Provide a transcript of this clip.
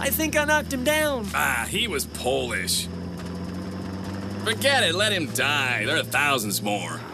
I think I knocked him down. Ah, he was Polish. Forget it, let him die. There are thousands more.